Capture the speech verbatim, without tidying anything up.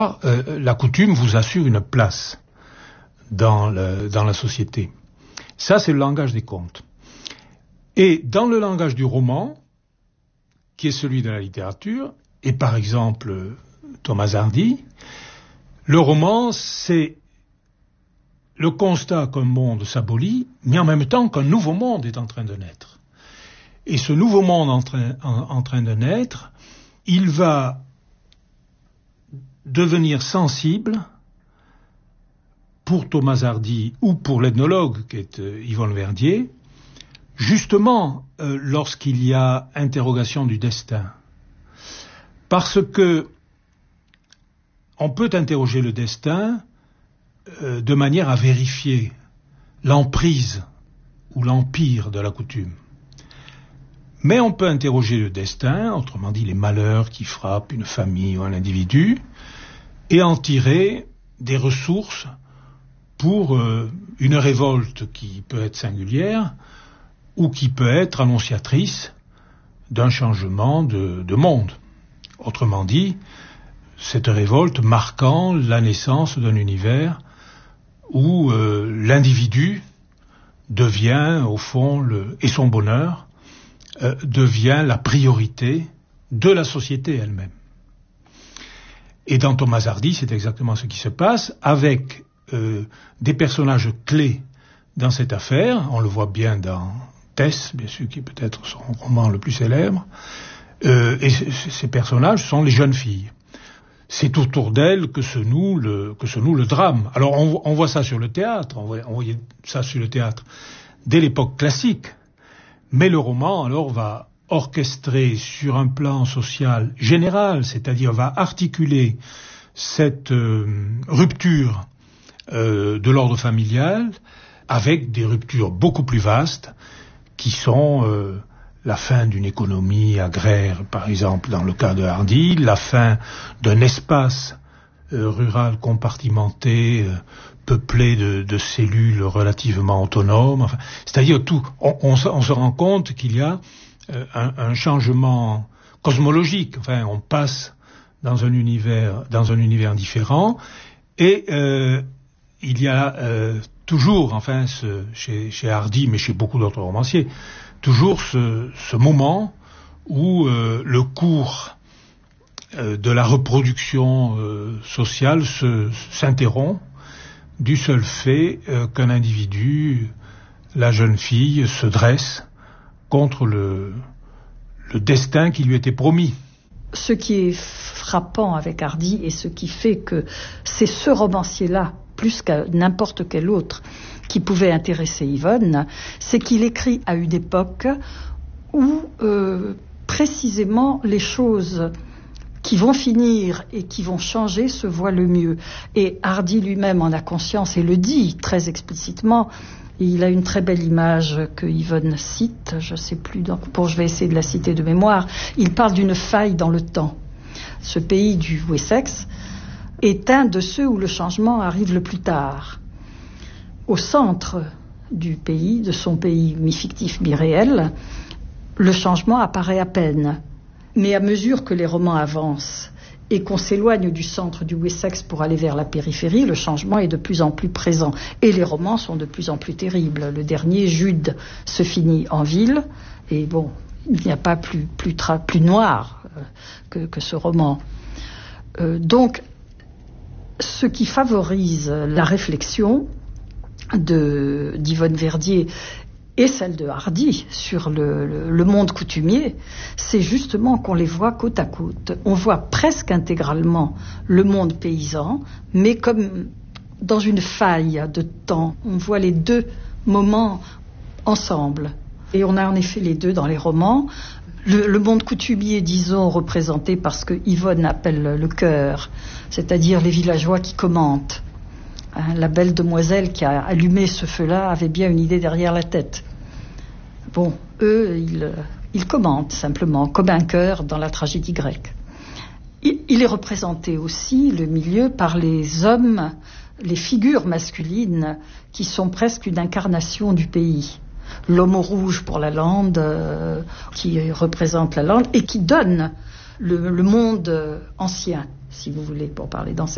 Euh, la coutume vous assure une place dans, le, dans la société. Ça, c'est le langage des contes. Et dans le langage du roman, qui est celui de la littérature, et par exemple Thomas Hardy, le roman, c'est le constat qu'un monde s'abolit, mais en même temps qu'un nouveau monde est en train de naître. Et ce nouveau monde en train, en, en train de naître, il va devenir sensible pour Thomas Hardy ou pour l'ethnologue qui est euh, Yvonne Verdier, justement euh, lorsqu'il y a interrogation du destin. Parce que on peut interroger le destin euh, de manière à vérifier l'emprise ou l'empire de la coutume. Mais on peut interroger le destin, autrement dit les malheurs qui frappent une famille ou un individu, et en tirer des ressources pour euh, une révolte qui peut être singulière ou qui peut être annonciatrice d'un changement de, de monde. Autrement dit, cette révolte marquant la naissance d'un univers où euh, l'individu devient, au fond, le, et son bonheur, euh, devient la priorité de la société elle-même. Et dans Thomas Hardy, c'est exactement ce qui se passe, avec euh, des personnages clés dans cette affaire. On le voit bien dans Tess, bien sûr, qui est peut-être son roman le plus célèbre. Euh, et c- c- ces personnages sont les jeunes filles. C'est autour d'elles que se noue le, que se noue le drame. Alors on, on voit ça sur le théâtre, on, voit, on voyait ça sur le théâtre dès l'époque classique. Mais le roman, alors, va orchestrer sur un plan social général, c'est-à-dire va articuler cette euh, rupture euh, de l'ordre familial avec des ruptures beaucoup plus vastes qui sont euh, la fin d'une économie agraire, par exemple, dans le cas de Hardy, la fin d'un espace euh, rural compartimenté, euh, peuplé de, de cellules relativement autonomes. Enfin, c'est-à-dire tout. On, on, on se rend compte qu'il y a euh, un, un changement cosmologique. Enfin, on passe dans un univers, dans un univers différent, et euh, il y a euh, toujours, enfin, ce, chez, chez Hardy, mais chez beaucoup d'autres romanciers, toujours ce, ce moment où euh, le cours euh, de la reproduction euh, sociale se, s'interrompt du seul fait euh, qu'un individu, la jeune fille, se dresse contre le, le destin qui lui était promis. Ce qui est frappant avec Hardy et ce qui fait que c'est ce romancier-là, plus qu'à n'importe quel autre, qui pouvait intéresser Yvonne, c'est qu'il écrit à une époque où euh, précisément les choses qui vont finir et qui vont changer se voient le mieux. Et Hardy lui-même en a conscience et le dit très explicitement. Il a une très belle image que Yvonne cite, je ne sais plus, donc bon, je vais essayer de la citer de mémoire. Il parle d'une faille dans le temps. Ce pays du Wessex est un de ceux où le changement arrive le plus tard. Au centre du pays, de son pays mi-fictif, mi-réel, le changement apparaît à peine. Mais à mesure que les romans avancent et qu'on s'éloigne du centre du Wessex pour aller vers la périphérie, le changement est de plus en plus présent. Et les romans sont de plus en plus terribles. Le dernier, Jude, se finit en ville. Et bon, il n'y a pas plus, plus, tra- plus noir euh, que, que ce roman. Euh, donc, ce qui favorise la réflexion de, d'Yvonne Verdier et celle de Hardy sur le, le, le monde coutumier, c'est justement qu'on les voit côte à côte. On voit presque intégralement le monde paysan, mais comme dans une faille de temps. On voit les deux moments ensemble. Et on a en effet les deux dans les romans. Le, le monde coutumier, disons, représenté par ce que Yvonne appelle le cœur, c'est-à-dire les villageois qui commentent. Hein, la belle demoiselle qui a allumé ce feu-là avait bien une idée derrière la tête. Bon, eux, ils, ils commentent simplement, comme un chœur dans la tragédie grecque. Il, il est représenté aussi, le milieu, par les hommes, les figures masculines, qui sont presque une incarnation du pays. L'homme au rouge pour la lande, euh, qui représente la lande, et qui donne le, le monde ancien, si vous voulez, pour parler dans